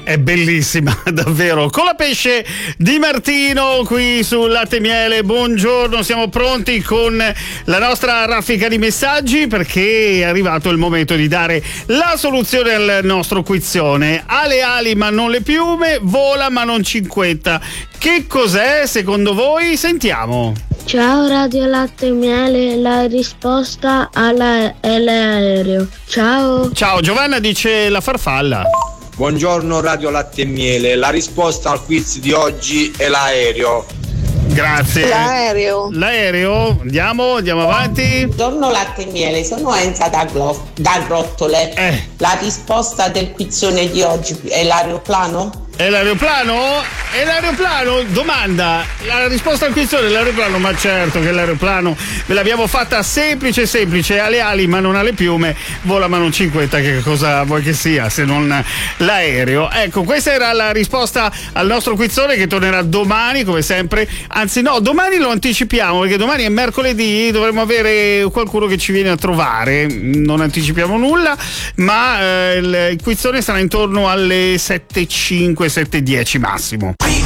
È bellissima, davvero. Colapesce Di Martino qui sul Latte e Miele. Buongiorno, siamo pronti con la nostra raffica di messaggi perché è arrivato il momento di dare la soluzione al nostro quizzone. Ha le ali ma non le piume, vola ma non cinquetta. Che cos'è secondo voi? Sentiamo. Ciao Radio Latte e Miele, la risposta è l'aereo. Ciao. Ciao, Giovanna dice la farfalla. Buongiorno Radio Latte e Miele, la risposta al quiz di oggi è l'aereo. Grazie. L'aereo, andiamo avanti. Buongiorno Latte e Miele, sono Enza da Grottole. La risposta del quizzone di oggi è l'aeroplano? È l'aeroplano? È l'aeroplano? Domanda. La risposta al quizzone è l'aeroplano, ma certo che l'aeroplano ve l'abbiamo fatta semplice. Ha le ali ma non ha le piume, vola ma non cinquetta, che cosa vuoi che sia se non l'aereo? Ecco, questa era la risposta al nostro quizzone che tornerà domani come sempre. Anzi no, domani lo anticipiamo perché domani è mercoledì, dovremo avere qualcuno che ci viene a trovare. Non anticipiamo nulla, ma il quizzone sarà intorno alle 7:05, 7:10 massimo.